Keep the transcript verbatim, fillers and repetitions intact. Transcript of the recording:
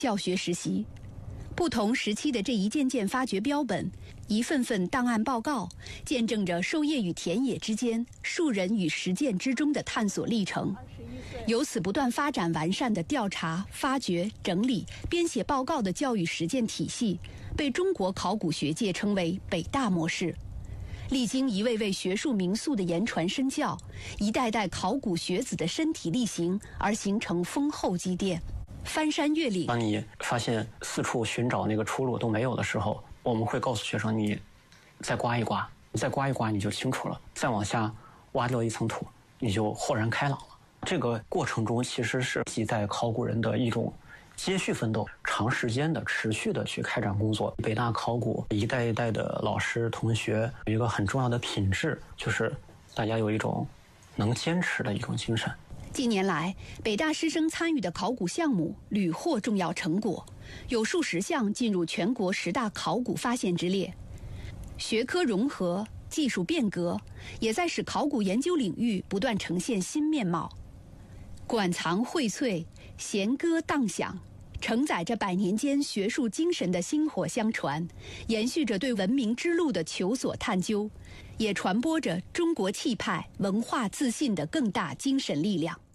教学实习。不同时期的这一件件发掘标本，一份份档案报告，见证着授业与田野之间、树人与实践之中的探索历程。由此不断发展完善的调查、发掘、整理、编写报告的教育实践体系，被中国考古学界称为北大模式。历经一位位学术名宿的言传身教，一代代考古学子的身体力行，而形成丰厚积淀。翻山越岭， 当你发现四处寻找那个出路都没有的时候，我们会告诉学生，你再刮一刮，你再刮一刮，你就清楚了。再往下挖掉一层土，你就豁然开朗了。这个过程中其实是几代考古人的一种接续奋斗，长时间的持续的去开展工作。北大考古一代一代的老师同学有一个很重要的品质，就是大家有一种能坚持的一种精神。 近年来，北大师生参与的考古项目屡获重要成果，有数十项进入全国十大考古发现之列。学科融合、技术变革，也在使考古研究领域不断呈现新面貌。馆藏荟萃，弦歌荡响，承载着百年间学术精神的薪火相传，延续着对文明之路的求索探究，也传播着中国气派、文化自信的更大精神力量。